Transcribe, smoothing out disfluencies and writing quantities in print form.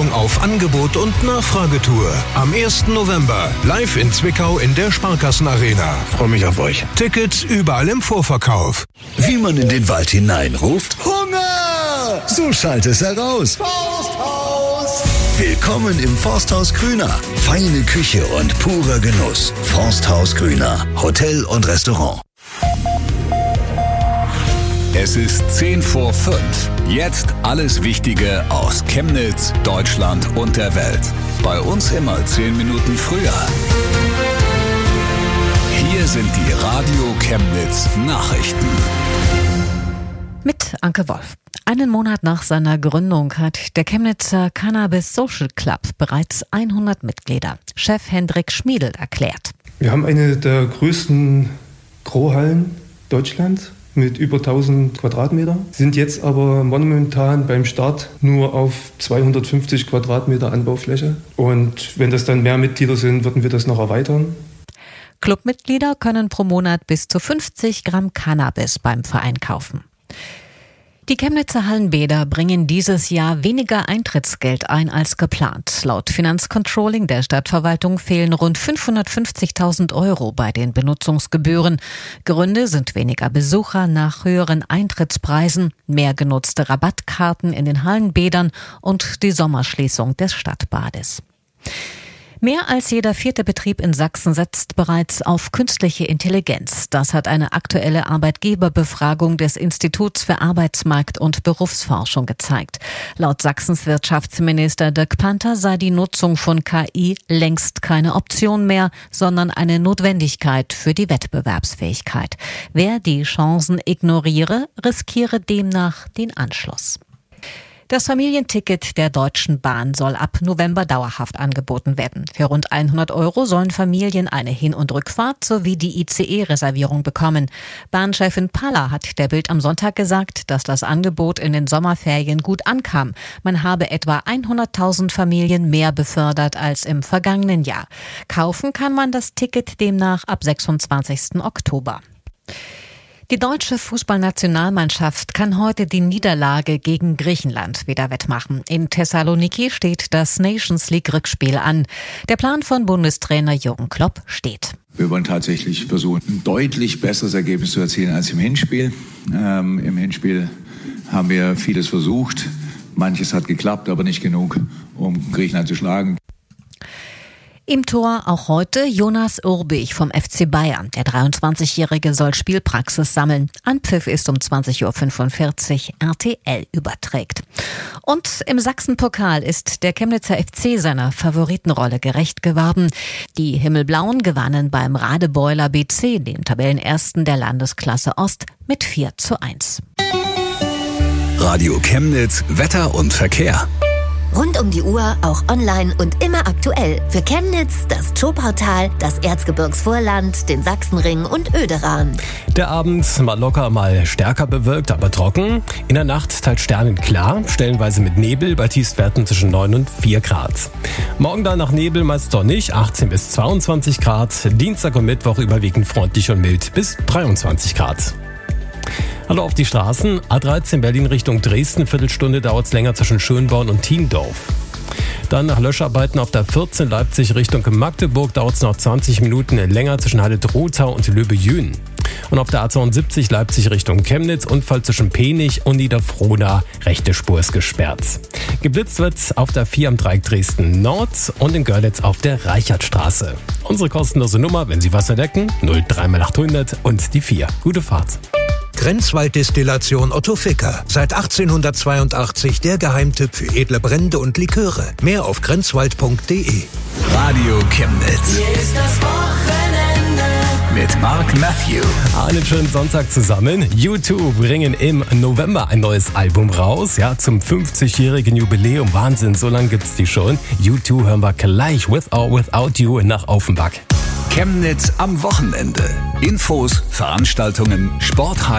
Veranstaltung auf Angebot und Nachfragetour. Am 1. November live in Zwickau in der Sparkassenarena. Freue mich auf euch. Tickets überall im Vorverkauf. Wie man in den Wald hineinruft: Hunger! So schallt es heraus. Forsthaus! Willkommen im Forsthaus Grüner. Feine Küche und purer Genuss. Forsthaus Grüner. Hotel und Restaurant. Es ist 10 vor 5. Jetzt alles Wichtige aus Chemnitz, Deutschland und der Welt. Bei uns immer 10 Minuten früher. Hier sind die Radio Chemnitz Nachrichten. Mit Anke Wolf. Einen Monat nach seiner Gründung hat der Chemnitzer Cannabis Social Club bereits 100 Mitglieder. Chef Hendrik Schmiedl erklärt: Wir haben eine der größten Grohallen Deutschlands mit über 1000 Quadratmeter, sind jetzt aber momentan beim Start nur auf 250 Quadratmeter Anbaufläche. Und wenn das dann mehr Mitglieder sind, würden wir das noch erweitern. Clubmitglieder können pro Monat bis zu 50 Gramm Cannabis beim Verein kaufen. Die Chemnitzer Hallenbäder bringen dieses Jahr weniger Eintrittsgeld ein als geplant. Laut Finanzcontrolling der Stadtverwaltung fehlen rund 550.000 € bei den Benutzungsgebühren. Gründe sind weniger Besucher nach höheren Eintrittspreisen, mehr genutzte Rabattkarten in den Hallenbädern und die Sommerschließung des Stadtbades. Mehr als jeder 4. Betrieb in Sachsen setzt bereits auf künstliche Intelligenz. Das hat eine aktuelle Arbeitgeberbefragung des Instituts für Arbeitsmarkt- und Berufsforschung gezeigt. Laut Sachsens Wirtschaftsminister Dirk Panther sei die Nutzung von KI längst keine Option mehr, sondern eine Notwendigkeit für die Wettbewerbsfähigkeit. Wer die Chancen ignoriere, riskiere demnach den Anschluss. Das Familienticket der Deutschen Bahn soll ab November dauerhaft angeboten werden. Für rund 100 € sollen Familien eine Hin- und Rückfahrt sowie die ICE-Reservierung bekommen. Bahnchefin Paller hat der Bild am Sonntag gesagt, dass das Angebot in den Sommerferien gut ankam. Man habe etwa 100.000 Familien mehr befördert als im vergangenen Jahr. Kaufen kann man das Ticket demnach ab 26. Oktober. Die deutsche Fußballnationalmannschaft kann heute die Niederlage gegen Griechenland wieder wettmachen. In Thessaloniki steht das Nations-League-Rückspiel an. Der Plan von Bundestrainer Jürgen Klopp steht. Wir wollen tatsächlich versuchen, ein deutlich besseres Ergebnis zu erzielen als im Hinspiel. Im Hinspiel haben wir vieles versucht. Manches hat geklappt, aber nicht genug, um Griechenland zu schlagen. Im Tor auch heute Jonas Urbich vom FC Bayern. Der 23-Jährige soll Spielpraxis sammeln. Anpfiff ist um 20.45 Uhr, RTL überträgt. Und im Sachsenpokal ist der Chemnitzer FC seiner Favoritenrolle gerecht geworden. Die Himmelblauen gewannen beim Radebeuler BC, dem Tabellenersten der Landesklasse Ost, mit 4:1. Radio Chemnitz, Wetter und Verkehr. Rund um die Uhr, auch online und immer aktuell. Für Chemnitz, das Zschopautal, das Erzgebirgsvorland, den Sachsenring und Oederan. Der Abend mal locker, mal stärker bewölkt, aber trocken. In der Nacht teils sternenklar, stellenweise mit Nebel bei Tiefstwerten zwischen 9 und 4 Grad. Morgen dann nach Nebel meist sonnig, 18 bis 22 Grad. Dienstag und Mittwoch überwiegend freundlich und mild bis 23 Grad. Hallo auf die Straßen. A13 Berlin Richtung Dresden, Viertelstunde dauert es länger zwischen Schönborn und Thiendorf. Dann nach Löscharbeiten auf der 14 Leipzig Richtung Magdeburg dauert es noch 20 Minuten länger zwischen Halle-Drohtau und Löbe-Jühn. Und auf der A72 Leipzig Richtung Chemnitz, Unfall zwischen Penich und Niederfrohna, rechte Spur ist gesperrt. Geblitzt wird auf der 4 am Dreieck Dresden Nord und in Görlitz auf der Reichertstraße. Unsere kostenlose Nummer, wenn Sie was entdecken, 03800 und die 4. Gute Fahrt. Grenzwalddestillation Otto Ficker. Seit 1882 der Geheimtipp für edle Brände und Liköre. Mehr auf grenzwald.de. Radio Chemnitz. Hier ist das Wochenende. Mit Mark Matthew. Einen schönen Sonntag zusammen. U2 bringen im November ein neues Album raus. Ja, zum 50-jährigen Jubiläum. Wahnsinn, so lange gibt's die schon. U2 hören wir gleich With or Without You nach Offenbach. Chemnitz am Wochenende. Infos, Veranstaltungen, Sport.